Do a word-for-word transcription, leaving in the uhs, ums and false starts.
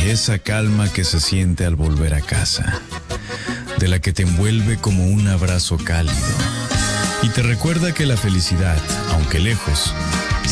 de esa calma que se siente al volver a casa, de la que te envuelve como un abrazo cálido y te recuerda que la felicidad, aunque lejos,